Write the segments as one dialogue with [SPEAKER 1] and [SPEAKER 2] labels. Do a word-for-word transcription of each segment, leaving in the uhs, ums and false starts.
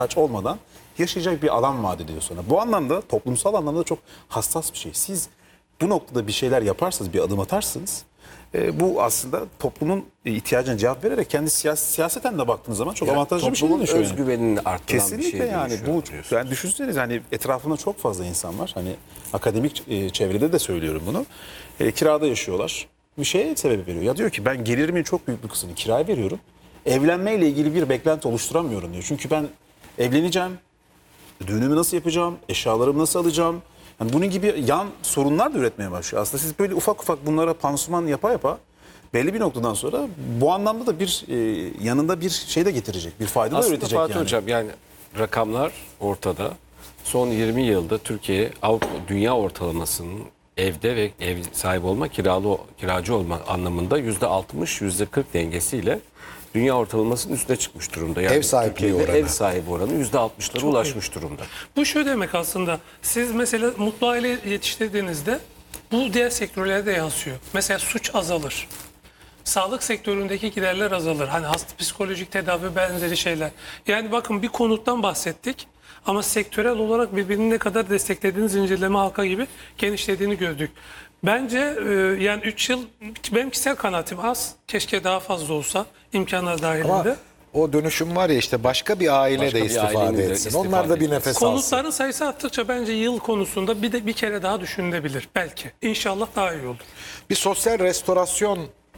[SPEAKER 1] ihtiyaç olmadan yaşayacak bir alan vaat ediyor sana. Bu anlamda toplumsal anlamda çok hassas bir şey. Siz bu noktada bir şeyler yaparsanız, bir adım atarsınız. E, bu aslında toplumun ihtiyacına cevap vererek kendi siyasi, siyaseten de baktığınız zaman çok
[SPEAKER 2] Yani
[SPEAKER 1] avantajlı bir şey
[SPEAKER 2] toplumun
[SPEAKER 1] dönüşüyor.
[SPEAKER 2] özgüvenini arttıran
[SPEAKER 1] Kesinlikle
[SPEAKER 2] bir şey
[SPEAKER 1] yani
[SPEAKER 2] dönüşüyor
[SPEAKER 1] bu yani düşünseniz hani etrafında çok fazla insan var. Hani akademik e, çevrede de söylüyorum bunu. E, kirada yaşıyorlar. Bir şeye sebep veriyor. Ya diyor ki ben gelirimin çok büyük bir kısmını kiraya veriyorum. Evlenmeyle ilgili bir beklenti oluşturamıyorum diyor. Çünkü ben evleneceğim. Düğünümü nasıl yapacağım? Eşyalarımı nasıl alacağım? Yani bunun gibi yan sorunlar da üretmeye başlıyor. Aslında siz böyle ufak ufak bunlara pansuman yapa yapa belli bir noktadan sonra bu anlamda da bir e, yanında bir şey de getirecek. Bir fayda da
[SPEAKER 2] Aslında
[SPEAKER 1] üretecek
[SPEAKER 2] Fatih
[SPEAKER 1] yani.
[SPEAKER 2] Hocam yani rakamlar ortada. Son yirmi yılda Türkiye Avrupa dünya ortalamasının evde ve ev sahibi olma, kiralı kiracı olma anlamında yüzde altmış yüzde kırk dengesiyle dünya ortalamasının üstüne çıkmış durumda. Yani
[SPEAKER 3] Ev sahipliği
[SPEAKER 2] Türkiye'de
[SPEAKER 3] oranı.
[SPEAKER 2] ev sahibi oranı yüzde altmışlara ulaşmış durumda.
[SPEAKER 4] Bu şu demek aslında. Siz mesela mutlu aile yetiştirdiğinizde bu diğer sektörlere de yansıyor. Mesela suç azalır. Sağlık sektöründeki giderler azalır. Hani hasta psikolojik tedavi benzeri şeyler. Yani bakın bir konuttan bahsettik. Ama sektörel olarak birbirini ne kadar desteklediğini zincirleme halka gibi genişlediğini gördük. Bence e, yani üç yıl benim kişisel kanaatim az. Keşke daha fazla olsa imkanlar dahilinde.
[SPEAKER 3] Ama o dönüşüm var ya işte başka bir aile
[SPEAKER 2] Başka
[SPEAKER 3] de
[SPEAKER 2] bir
[SPEAKER 3] istifade
[SPEAKER 2] ailenin de
[SPEAKER 3] etsin.
[SPEAKER 2] istifade
[SPEAKER 3] Onlar da bir
[SPEAKER 2] etsin.
[SPEAKER 3] nefes alsın.
[SPEAKER 4] Konutların sayısı arttıkça bence yıl konusunda bir de bir kere daha düşünülebilir belki. İnşallah daha iyi olur.
[SPEAKER 3] Bir sosyal restorasyon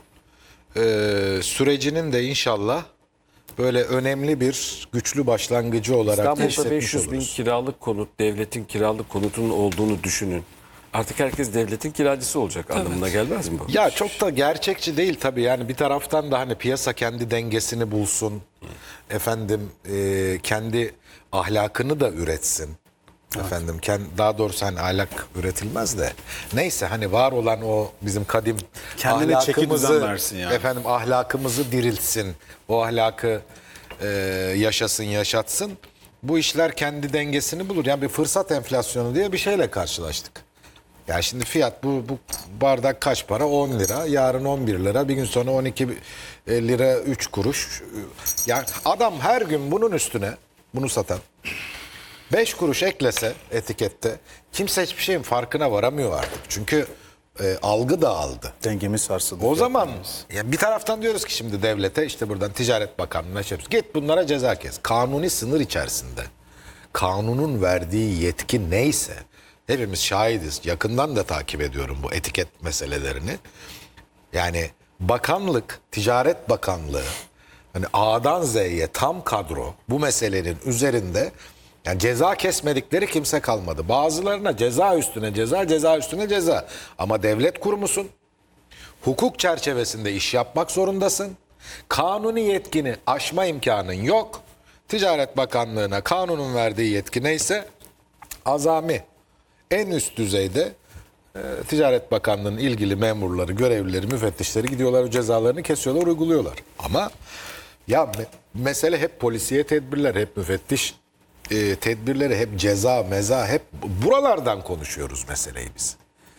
[SPEAKER 3] e, sürecinin de inşallah böyle önemli bir güçlü başlangıcı olarak da
[SPEAKER 2] İstanbul'da
[SPEAKER 3] hissetmiş
[SPEAKER 2] beş yüz bin
[SPEAKER 3] oluruz.
[SPEAKER 2] kiralık konut, devletin kiralık konutunun olduğunu düşünün. Artık herkes devletin kiracısı olacak anlamına gelmez mi bu?
[SPEAKER 3] Ya çok da gerçekçi değil tabii yani bir taraftan da hani piyasa kendi dengesini bulsun. Efendim e, kendi ahlakını da üretsin. Efendim kendi, daha doğrusu hani ahlak üretilmez de neyse hani var olan o bizim kadim
[SPEAKER 1] Kendine çeki düzen
[SPEAKER 3] ahlakımızı
[SPEAKER 1] versin yani.
[SPEAKER 3] efendim ahlakımızı diriltsin. O ahlakı e, yaşasın yaşatsın. Bu işler kendi dengesini bulur. Yani bir fırsat enflasyonu diye bir şeyle karşılaştık. Yani şimdi fiyat bu, bu bardak kaç para? on lira. Yarın on bir lira. Bir gün sonra on iki lira üç kuruş. Yani adam her gün bunun üstüne bunu satan beş kuruş eklese etikette kimse hiçbir şeyin farkına varamıyor artık. Çünkü e, algı dağıldı.
[SPEAKER 1] Dengemiz sarsıldı.
[SPEAKER 3] O zaman ya bir taraftan diyoruz ki şimdi devlete işte buradan Ticaret Bakanlığı'na şey yapıyoruz. Git bunlara ceza kes. Kanuni sınır içerisinde kanunun verdiği yetki neyse hepimiz şahidiz. Yakından da takip ediyorum bu etiket meselelerini. Yani bakanlık, Ticaret Bakanlığı hani A'dan Z'ye tam kadro bu meselenin üzerinde yani ceza kesmedikleri kimse kalmadı. Bazılarına ceza üstüne ceza, ceza üstüne ceza. Ama devlet kurumusun. Hukuk çerçevesinde iş yapmak zorundasın. Kanuni yetkini aşma imkanın yok. Ticaret Bakanlığı'na kanunun verdiği yetki neyse azami en üst düzeyde e, Ticaret Bakanlığı'nın ilgili memurları, görevlileri, müfettişleri gidiyorlar o cezalarını kesiyorlar, uyguluyorlar. Ama ya me- mesele hep polisiye tedbirler, hep müfettiş e, tedbirleri, hep ceza, meza, hep buralardan konuşuyoruz meseleyi biz.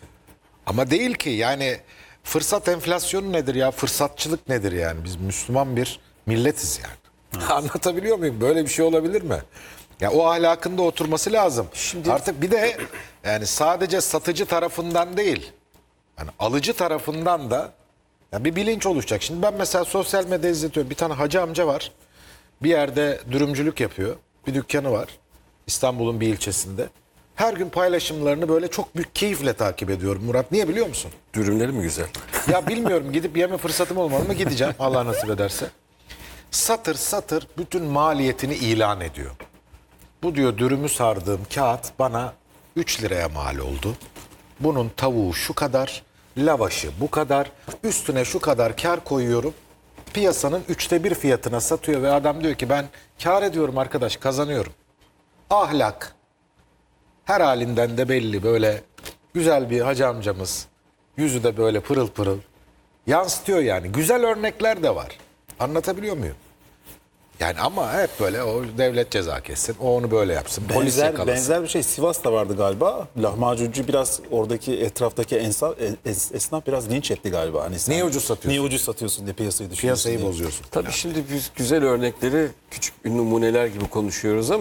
[SPEAKER 3] Ama değil ki yani fırsat enflasyonu nedir ya? Fırsatçılık nedir yani? Biz Müslüman bir milletiz yani. Evet. Anlatabiliyor muyum? Böyle bir şey olabilir mi? Ya o ahlakında oturması lazım. Şimdi artık bir de yani sadece satıcı tarafından değil. Yani alıcı tarafından da ya bir bilinç oluşacak. Şimdi ben mesela sosyal medyada izletiyorum. Bir tane hacı amca var. Bir yerde dürümcülük yapıyor. Bir dükkanı var. İstanbul'un bir ilçesinde. Her gün paylaşımlarını böyle çok büyük keyifle takip ediyorum Murat. Niye biliyor musun?
[SPEAKER 2] Dürümleri mi güzel?
[SPEAKER 3] Ya bilmiyorum gidip yeme fırsatım olmadı mı gideceğim Allah nasip ederse. Satır satır bütün maliyetini ilan ediyor. Bu diyor dürümü sardığım kağıt bana üç liraya mal oldu. Bunun tavuğu şu kadar, lavaşı bu kadar, üstüne şu kadar kar koyuyorum. Piyasanın üçte bir fiyatına satıyor ve adam diyor ki ben kar ediyorum arkadaş kazanıyorum. Ahlak. Her halinden de belli böyle güzel bir hacı amcamız. Yüzü de böyle pırıl pırıl. Yansıtıyor yani. Güzel örnekler de var. Anlatabiliyor muyum? Yani ama hep böyle o devlet ceza kessin. O onu böyle yapsın. Polis
[SPEAKER 1] Benzer,
[SPEAKER 3] yakalasın.
[SPEAKER 1] benzer bir şey Sivas'ta vardı galiba. Lahmacuncu biraz oradaki etraftaki ensa, es, esnaf biraz linç etti galiba. Hani sen,
[SPEAKER 3] Niye ucuz satıyorsun?
[SPEAKER 1] Niye ucuz satıyorsun diye piyasayı düşürüyorsun
[SPEAKER 3] Piyasayı
[SPEAKER 1] diye.
[SPEAKER 3] bozuyorsun.
[SPEAKER 2] Tabii şimdi biz güzel örnekleri küçük numuneler gibi konuşuyoruz ama